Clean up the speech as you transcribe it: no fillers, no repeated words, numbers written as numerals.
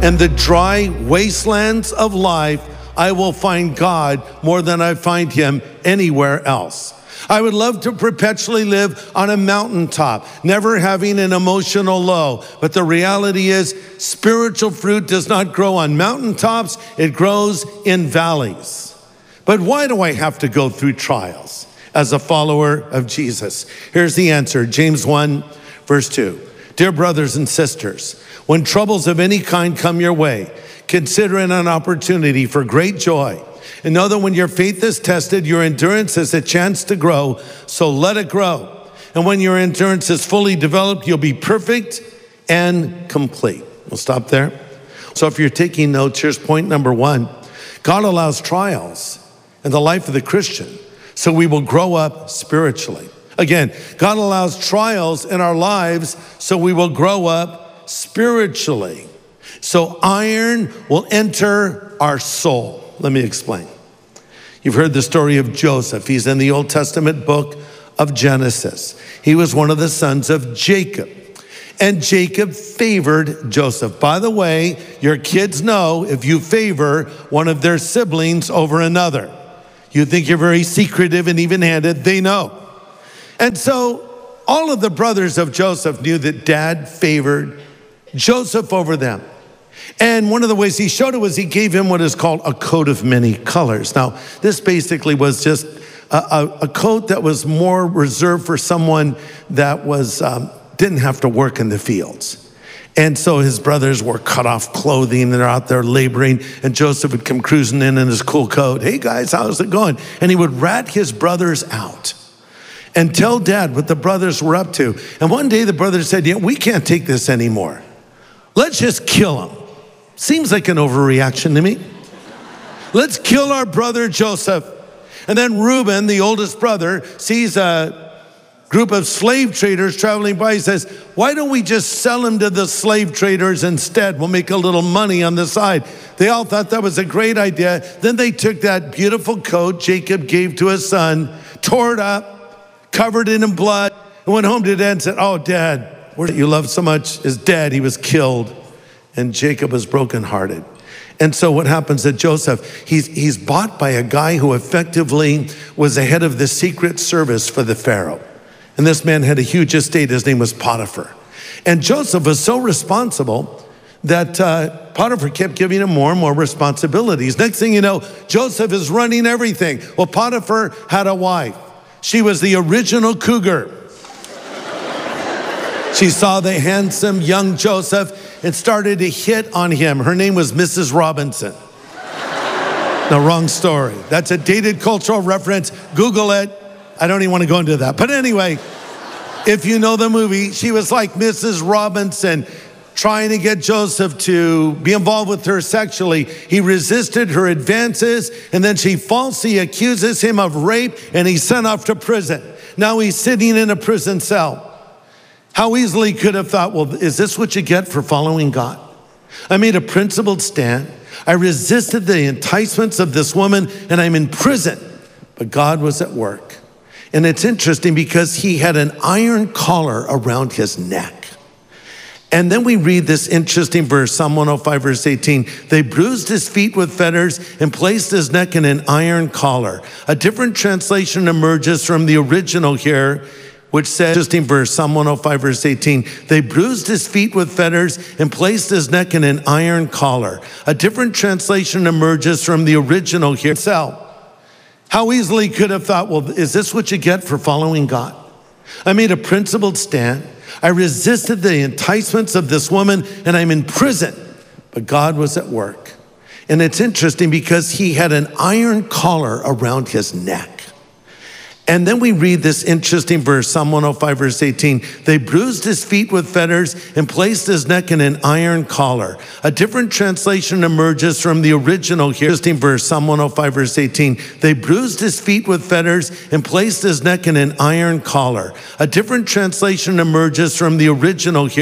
In the dry wastelands of life, I will find God more than I find him anywhere else. I would love to perpetually live on a mountaintop, never having an emotional low. But the reality is, spiritual fruit does not grow on mountaintops, it grows in valleys. But why do I have to go through trials as a follower of Jesus? Here's the answer, James 1, verse 2. Dear brothers and sisters, when troubles of any kind come your way, consider it an opportunity for great joy. And know that when your faith is tested, your endurance has a chance to grow, so let it grow. And when your endurance is fully developed, you'll be perfect and complete. We'll stop there. So if you're taking notes, here's point number 1. God allows trials in the life of the Christian so we will grow up spiritually. Again, God allows trials in our lives so we will grow up spiritually. So iron will enter our soul. Let me explain. You've heard the story of Joseph. He's in the Old Testament book of Genesis. He was one of the sons of Jacob. And Jacob favored Joseph. By the way, your kids know if you favor one of their siblings over another. You think you're very secretive and even-handed, they know. And so all of the brothers of Joseph knew that dad favored Joseph over them. And one of the ways he showed it was he gave him what is called a coat of many colors. Now, this basically was just a coat that was more reserved for someone that was didn't have to work in the fields. And so his brothers wore cut-off clothing, and they're out there laboring, and Joseph would come cruising in his cool coat. Hey, guys, how's it going? And he would rat his brothers out and tell dad what the brothers were up to. And one day the brothers said, yeah, we can't take this anymore. Let's just kill him. Seems like an overreaction to me. Let's kill our brother Joseph. And then Reuben, the oldest brother, sees a group of slave traders traveling by. He says, why don't we just sell him to the slave traders instead? We'll make a little money on the side. They all thought that was a great idea. Then they took that beautiful coat Jacob gave to his son, tore it up, covered it in blood, and went home to dad and said, oh, Dad, what you love so much is dead. He was killed. And Jacob was brokenhearted. And so what happens to Joseph? He's bought by a guy who effectively was the head of the secret service for the Pharaoh. And this man had a huge estate. His name was Potiphar. And Joseph was so responsible that Potiphar kept giving him more and more responsibilities. Next thing you know, Joseph is running everything. Well, Potiphar had a wife. She was the original cougar. She saw the handsome young Joseph and started to hit on him. Her name was Mrs. Robinson. No, wrong story. That's a dated cultural reference. Google it. I don't even want to go into that. But anyway, if you know the movie, she was like Mrs. Robinson, trying to get Joseph to be involved with her sexually. He resisted her advances, and then she falsely accuses him of rape, and he's sent off to prison. Now he's sitting in a prison cell. How easily could have thought, well, is this what you get for following God? I made a principled stand. I resisted the enticements of this woman, and I'm in prison. But God was at work. And it's interesting because he had an iron collar around his neck. And then we read this interesting verse, Psalm 105, verse 18. They bruised his feet with fetters and placed his neck in an iron collar. A different translation emerges from the original here, which says, interesting verse, Psalm 105, verse 18, they bruised his feet with fetters and placed his neck in an iron collar. A different translation emerges from the original here. How easily could have thought, well, is this what you get for following God? I made a principled stand. I resisted the enticements of this woman, and I'm in prison. But God was at work. And it's interesting because he had an iron collar around his neck. And then we read this interesting verse, Psalm 105, verse 18. They bruised his feet with fetters and placed his neck in an iron collar. A different translation emerges from the original here. Interesting verse, Psalm 105, verse 18. They bruised his feet with fetters and placed his neck in an iron collar. A different translation emerges from the original here.